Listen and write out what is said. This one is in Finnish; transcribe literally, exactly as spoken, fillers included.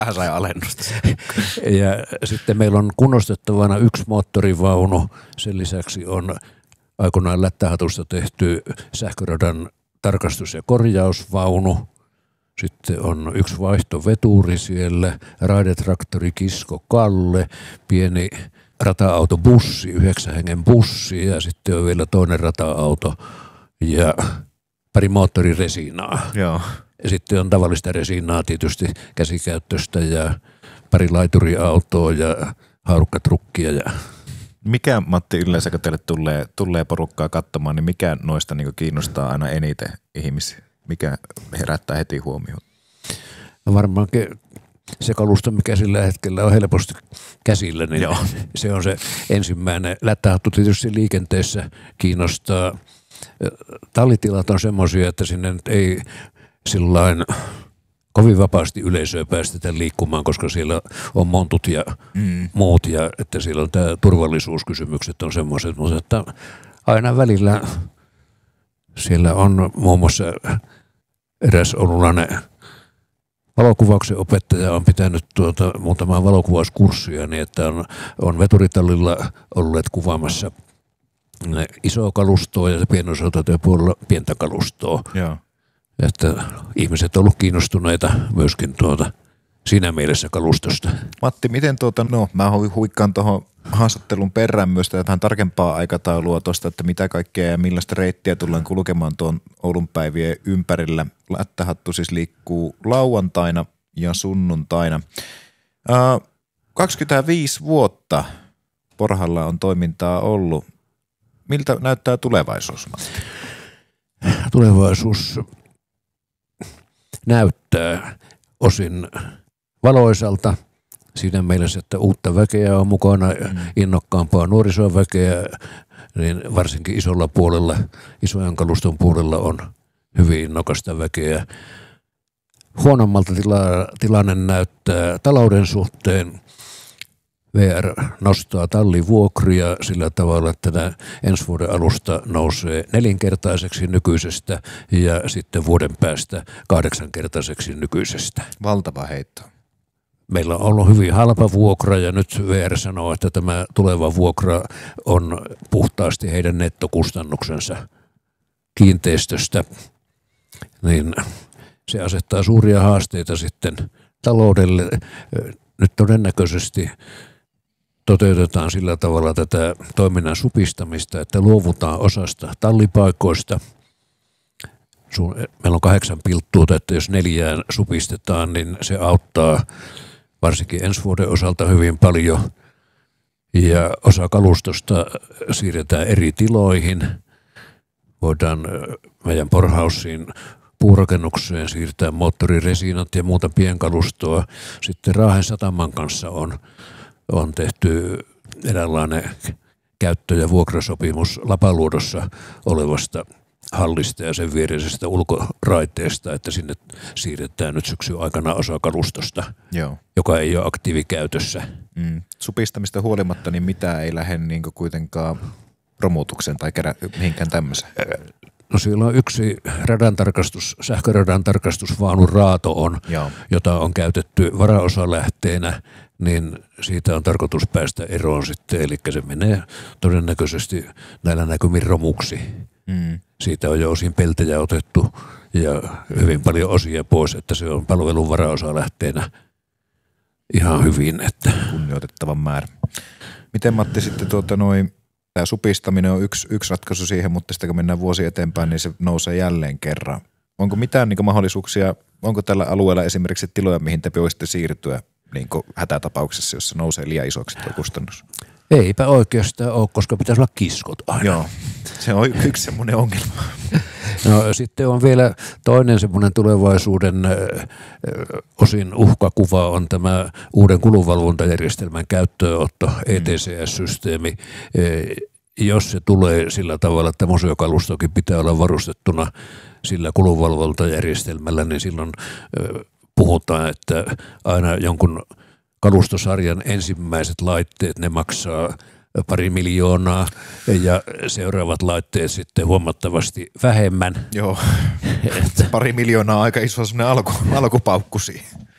Hän sai alennusta. Ja sitten meillä on kunnostettavana yksi moottorivaunu. Sen lisäksi on aikoinaan Lättähatusta tehty sähköradan tarkastus- ja korjausvaunu. Sitten on yksi vaihtoveturi siellä, raidetraktori Kisko Kalle, pieni rata-autobussi, yhdeksän hengen bussi ja sitten on vielä toinen rata-auto ja pari moottoriresinaa. Joo. Ja sitten on tavallista resinaa tietysti käsikäyttöstä ja pari laituriautoa ja haarukkatrukkia. Ja mikä, Matti, yleensä kun teille tulee, tulee porukkaa katsomaan, niin mikä noista niin kiinnostaa aina eniten ihmisiä? Mikä herättää heti huomioon? No varmaankin se kalusto, mikä sillä hetkellä on helposti käsillä, niin Joo. se on se ensimmäinen. Lättähattu tietysti liikenteessä kiinnostaa. Tallitilat on semmoisia, että sinne ei sillain kovin vapaasti yleisöä päästetä liikkumaan, koska siellä on montut ja mm. muut ja että siellä on tämä turvallisuuskysymykset on semmoiset, mutta että aina välillä siellä on muun muassa eräs oululainen valokuvauksen opettaja on pitänyt tuota muutamaa valokuvauskurssia niin, että on, on veturitallilla olleet kuvaamassa isoa kalustoa ja pienosotatyöpuolella pientä kalustoa. Joo. Että ihmiset ovat olleet kiinnostuneita myöskin tuota siinä mielessä kalustosta. Matti, miten tuota, no mä huikkaan tuohon haastattelun perään myös tähän tarkempaa aikataulua tuosta, että mitä kaikkea ja millaista reittiä tullaan kulkemaan tuon Oulun päivien ympärillä. Lättähattu siis liikkuu lauantaina ja sunnuntaina. Ää, kaksikymmentäviisi vuotta Porhalla on toimintaa ollut. Miltä näyttää tulevaisuus, Matti? Tulevaisuus näyttää osin valoisalta siinä mielessä, että uutta väkeä on mukana, mm. innokkaampaa nuorisoväkeä, niin varsinkin isolla puolella, isojen kaluston puolella on hyvin innokasta väkeä. Huonommalta tila, tilanne näyttää talouden suhteen. V R nostaa tallivuokria sillä tavalla, että tämä ensi vuoden alusta nousee nelinkertaiseksi nykyisestä ja sitten vuoden päästä kahdeksankertaiseksi nykyisestä. Valtava heitto. Meillä on ollut hyvin halpa vuokra ja nyt V R sanoo, että tämä tuleva vuokra on puhtaasti heidän nettokustannuksensa kiinteistöstä. Niin se asettaa suuria haasteita sitten taloudelle. Nyt todennäköisesti toteutetaan sillä tavalla tätä toiminnan supistamista, että luovutaan osasta tallipaikoista. Meillä on kahdeksan pilttuuta, että jos neljään supistetaan, niin se auttaa varsinkin ensi vuoden osalta hyvin paljon. Ja osa kalustosta siirretään eri tiloihin. Voidaan meidän Porhausiin puurakennukseen siirtää moottoriresinat ja muuta pienkalustoa. Sitten Raahen sataman kanssa on, on tehty eräänlainen käyttö- ja vuokrasopimus Lapaluodossa olevasta hallista ja sen viereisestä ulkoraiteesta, että sinne siirretään nyt syksyn aikana osa kalustosta, Joo. joka ei ole aktiivikäytössä. Mm. Supistamista huolimatta, niin mitä ei lähde niin kuitenkaan romutukseen tai kerä, mihinkään tämmöiseen? No siellä on yksi radan tarkastus, sähköradan tarkastusvaunun raato on, Joo. jota on käytetty varaosalähteenä, niin siitä on tarkoitus päästä eroon sitten, eli se menee todennäköisesti näillä näkymin romuksi. Mm. Siitä on jo osin peltejä otettu ja hyvin paljon osia pois, että se on palvelun varaosalähteenä ihan hyvin. Että. Kunnioitettavan määrä. Miten, Matti, sitten tuota noin, tämä supistaminen on yksi, yksi ratkaisu siihen, mutta sitten kun mennään vuosi eteenpäin, niin se nousee jälleen kerran. Onko mitään niin kuin mahdollisuuksia, onko tällä alueella esimerkiksi tiloja, mihin te voisitte siirtyä niin kuin hätätapauksessa, jos se nousee liian isoksi tuo kustannus? Eipä oikeastaan ole, koska pitäisi olla kiskot aina. Joo, se on yksi semmoinen ongelma. No sitten on vielä toinen semmoinen tulevaisuuden ö, osin uhkakuva on tämä uuden kulunvalvontajärjestelmän käyttöönotto, mm. E T C S-systeemi. E, jos se tulee sillä tavalla, että museokalustokin pitää olla varustettuna sillä kulunvalvontajärjestelmällä, niin silloin ö, puhutaan, että aina jonkun kalustosarjan ensimmäiset laitteet, ne maksaa pari miljoonaa ja seuraavat laitteet sitten huomattavasti vähemmän. Joo, pari miljoonaa on aika iso semmoinen alku, alkupaukkusi.